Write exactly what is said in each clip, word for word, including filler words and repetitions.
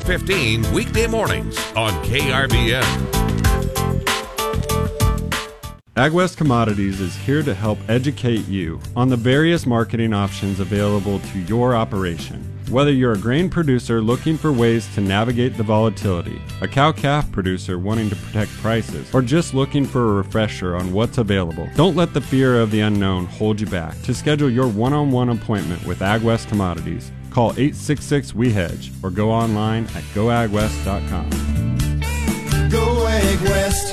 fifteen, weekday mornings on K R V N. AgWest Commodities is here to help educate you on the various marketing options available to your operation. Whether you're a grain producer looking for ways to navigate the volatility, a cow-calf producer wanting to protect prices, or just looking for a refresher on what's available, don't let the fear of the unknown hold you back. To schedule your one-on-one appointment with AgWest Commodities, call eight six six, W E hedge or go online at go ag west dot com. Go AgWest.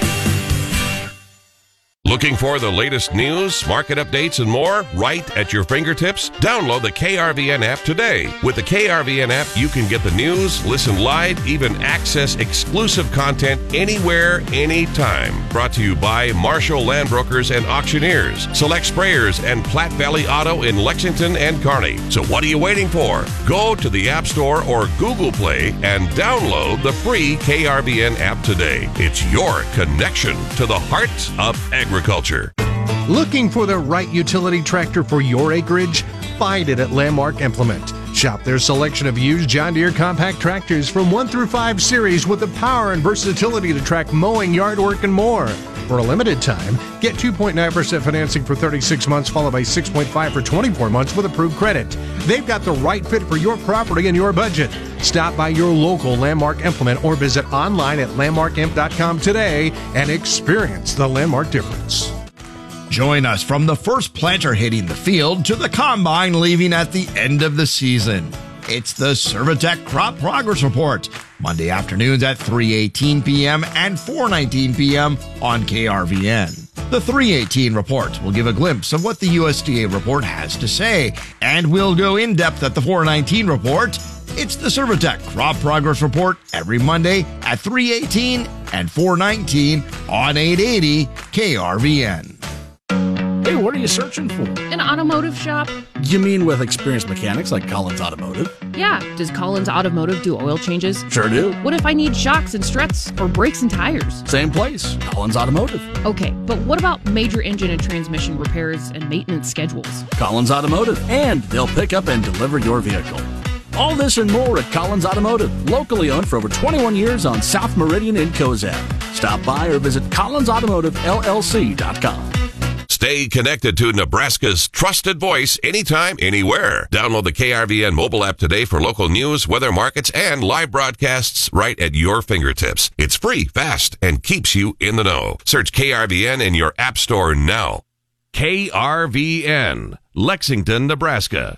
Looking for the latest news, market updates, and more right at your fingertips? Download the K R V N app today. With the K R V N app, you can get the news, listen live, even access exclusive content anywhere, anytime. Brought to you by Marshall Land Brokers and Auctioneers, Select Sprayers, and Platte Valley Auto in Lexington and Kearney. So what are you waiting for? Go to the App Store or Google Play and download the free K R V N app today. It's your connection to the heart of agriculture. Agriculture. Looking for the right utility tractor for your acreage? Find it at Landmark Implement. Shop their selection of used John Deere compact tractors from one through five series with the power and versatility to track mowing, yard work, and more. For a limited time, get two point nine percent financing for thirty-six months, followed by six point five for twenty-four months with approved credit. They've got the right fit for your property and your budget. Stop by your local Landmark Implement or visit online at landmark imp dot com today and experience the Landmark difference. Join us from the first planter hitting the field to the combine leaving at the end of the season. It's the Servitech Crop Progress Report, Monday afternoons at three eighteen p.m. and four nineteen p.m. on K R V N. The three eighteen report will give a glimpse of what the U S D A report has to say, and we'll go in depth at the four nineteen report. It's the Servitech Crop Progress Report every Monday at three eighteen and four nineteen on eight eighty K R V N. Hey, what are you searching for? An automotive shop. You mean with experienced mechanics like Collins Automotive? Yeah. Does Collins Automotive do oil changes? Sure do. What if I need shocks and struts or brakes and tires? Same place, Collins Automotive. Okay, but what about major engine and transmission repairs and maintenance schedules? Collins Automotive, and they'll pick up and deliver your vehicle. All this and more at Collins Automotive, locally owned for over twenty-one years on South Meridian in Cozad. Stop by or visit collins automotive l l c dot com. Stay connected to Nebraska's trusted voice anytime, anywhere. Download the K R V N mobile app today for local news, weather, markets, and live broadcasts right at your fingertips. It's free, fast, and keeps you in the know. Search K R V N in your app store now. K R V N, Lexington, Nebraska.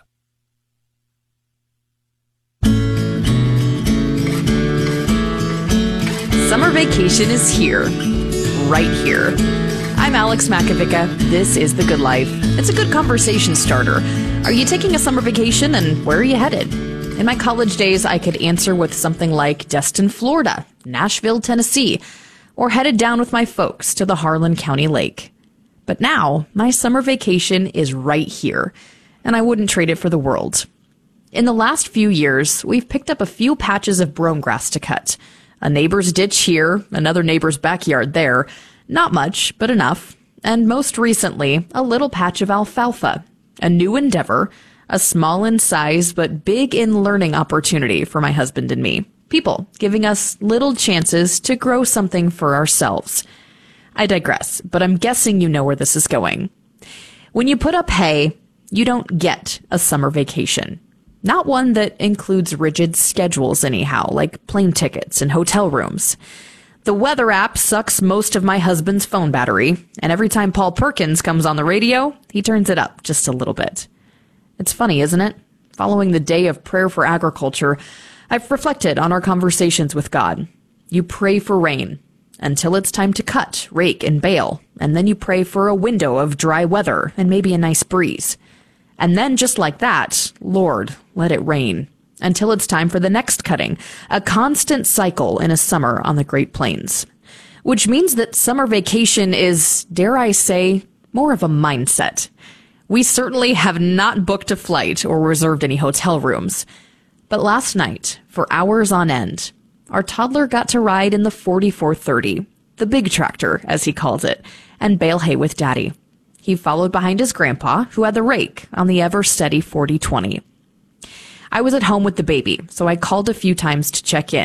Summer vacation is here, right here. I'm Alex Makovica. This is The Good Life. It's a good conversation starter. Are you taking a summer vacation, and where are you headed? In my college days, I could answer with something like Destin, Florida, Nashville, Tennessee, or headed down with my folks to the Harlan County Lake. But now, my summer vacation is right here, and I wouldn't trade it for the world. In the last few years, we've picked up a few patches of brome grass to cut. A neighbor's ditch here, another neighbor's backyard there. Not much, but enough. And most recently, a little patch of alfalfa. A new endeavor, a small in size but big in learning opportunity for my husband and me. People giving us little chances to grow something for ourselves. I digress, but I'm guessing you know where this is going. When you put up hay, you don't get a summer vacation. Not one that includes rigid schedules anyhow, like plane tickets and hotel rooms. The weather app sucks most of my husband's phone battery, and every time Paul Perkins comes on the radio, he turns it up just a little bit. It's funny, isn't it? Following the day of prayer for agriculture, I've reflected on our conversations with God. You pray for rain until it's time to cut, rake, and bale, and then you pray for a window of dry weather and maybe a nice breeze. And then just like that, Lord, let it rain. Until it's time for the next cutting, a constant cycle in a summer on the Great Plains. Which means that summer vacation is, dare I say, more of a mindset. We certainly have not booked a flight or reserved any hotel rooms. But last night, for hours on end, our toddler got to ride in the forty-four thirty, the big tractor, as he calls it, and bale hay with Daddy. He followed behind his grandpa, who had the rake on the ever-steady forty twenty. I was at home with the baby, so I called a few times to check in.